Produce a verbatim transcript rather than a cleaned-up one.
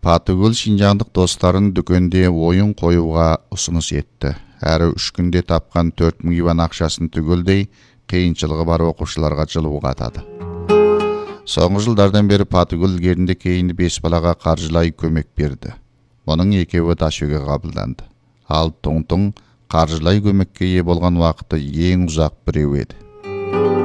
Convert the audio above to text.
Патыгүл шинжаңдық достарын дүкенде ойын қоюға ұсыныс етті. Әрі үш күнде тапқан төрт мың иван ақшасын түгелдей қиыншылығы бар оқушыларға жылуға атады. Соңғы жылдардан бері Патыгүл ерінде кейінді бес балаға қаржылай көмек берді. Оның екеуі Ташөге қабылданды. Ал Тоңтоң қаржылай көмекке ие болған уақыты ең ұзақ біреу еді.